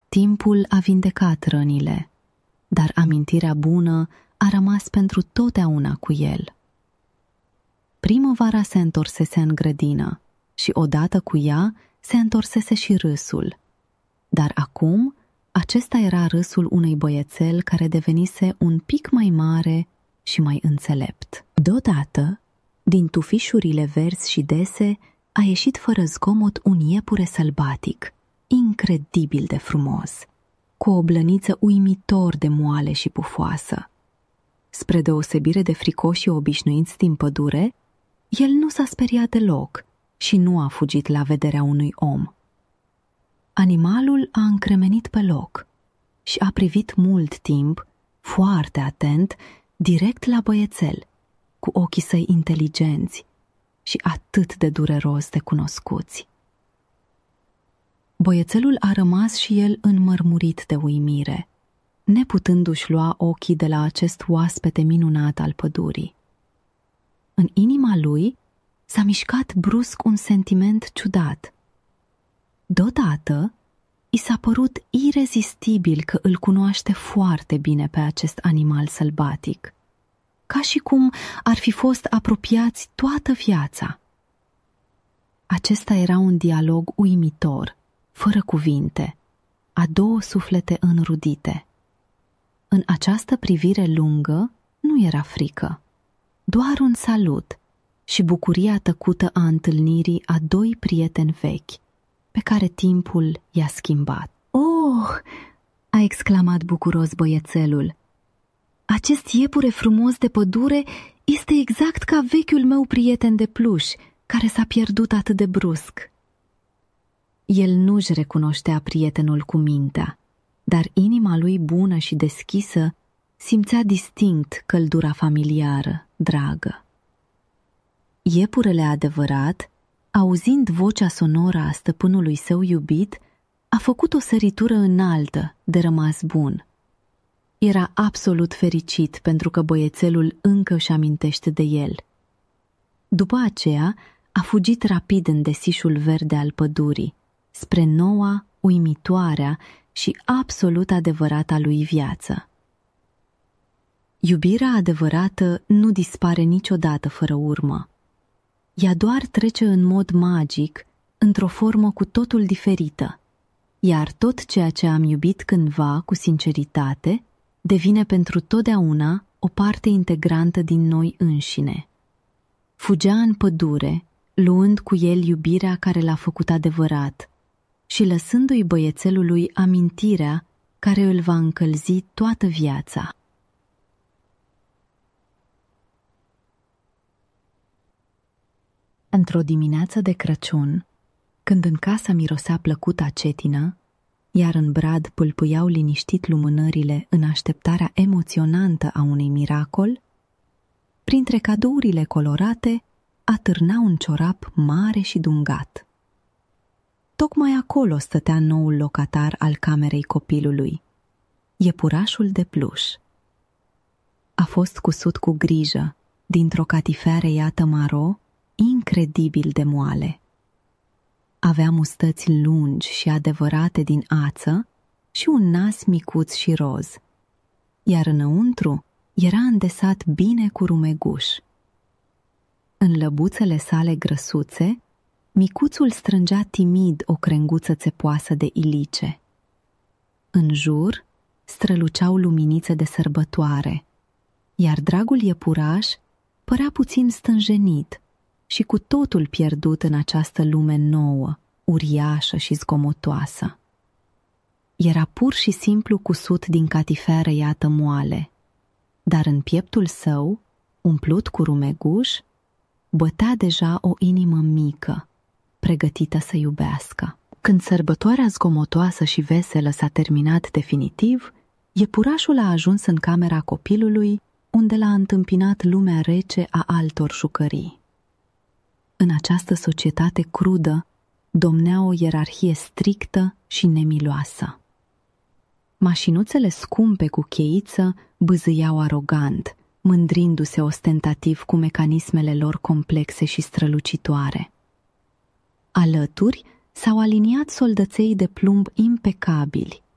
Timpul a vindecat rănile, dar amintirea bună a rămas pentru totdeauna cu el. Primăvara se întorsese în grădină și odată cu ea se întorsese și râsul. Dar acum acesta era râsul unui băiețel care devenise un pic mai mare și mai înțelept. Deodată, din tufișurile verzi și dese, a ieșit fără zgomot un iepure sălbatic, incredibil de frumos, cu o blăniță uimitor de moale și pufoasă. Spre deosebire de fricoșii obișnuiți din pădure, el nu s-a speriat deloc și nu a fugit la vederea unui om. Animalul a încremenit pe loc și a privit mult timp, foarte atent, direct la băiețel, cu ochii săi inteligenți și atât de dureros de cunoscuți. Băiețelul a rămas și el înmărmurit de uimire, neputându-și lua ochii de la acest oaspete minunat al pădurii. În inima lui s-a mișcat brusc un sentiment ciudat. Deodată, i s-a părut irezistibil că îl cunoaște foarte bine pe acest animal sălbatic, ca și cum ar fi fost apropiați toată viața. Acesta era un dialog uimitor, fără cuvinte, a două suflete înrudite. În această privire lungă nu era frică, doar un salut și bucuria tăcută a întâlnirii a doi prieteni vechi, pe care timpul i-a schimbat. "Oh!" a exclamat bucuros băiețelul. "Acest iepure frumos de pădure este exact ca vechiul meu prieten de pluș, care s-a pierdut atât de brusc." El nu-și recunoștea prietenul cu mintea, dar inima lui bună și deschisă simțea distinct căldura familiară, dragă. Iepurele adevărat, auzind vocea sonoră a stăpânului său iubit, a făcut o săritură înaltă de rămas bun. Era absolut fericit pentru că băiețelul încă își amintește de el. După aceea, a fugit rapid în desișul verde al pădurii, spre noua, uimitoarea și absolut adevărata lui viață. Iubirea adevărată nu dispare niciodată fără urmă. Ea doar trece în mod magic, într-o formă cu totul diferită, iar tot ceea ce am iubit cândva cu sinceritate devine pentru totdeauna o parte integrantă din noi înșine. Fugea în pădure, luând cu el iubirea care l-a făcut adevărat și lăsându-i băiețelului amintirea care îl va încălzi toată viața. Într-o dimineață de Crăciun, când în casa mirosea plăcuta cetină, iar în brad pâlpâiau liniștit lumânările în așteptarea emoționantă a unui miracol, printre cadourile colorate atârna un ciorap mare și dungat. Tocmai acolo stătea noul locatar al camerei copilului, iepurașul de pluș. A fost cusut cu grijă, dintr-o catifea reiată maro, incredibil de moale. Avea mustăți lungi și adevărate din ață și un nas micuț și roz, iar înăuntru era îndesat bine cu rumeguș. În lăbuțele sale grăsuțe, micuțul strângea timid o crenguță țepoasă de ilice. În jur străluceau luminițe de sărbătoare, iar dragul iepuraș părea puțin stânjenit și cu totul pierdut în această lume nouă, uriașă și zgomotoasă. Era pur și simplu cusut din catifea răiată moale, dar în pieptul său, umplut cu rumeguș, bătea deja o inimă mică, pregătită să iubească. Când sărbătoarea zgomotoasă și veselă s-a terminat definitiv, iepurașul a ajuns în camera copilului, unde l-a întâmpinat lumea rece a altor jucării. În această societate crudă domnea o ierarhie strictă și nemiloasă. Mașinuțele scumpe cu cheiță bâzâiau arogant, mândrindu-se ostentativ cu mecanismele lor complexe și strălucitoare. Alături s-au aliniat soldăței de plumb impecabili,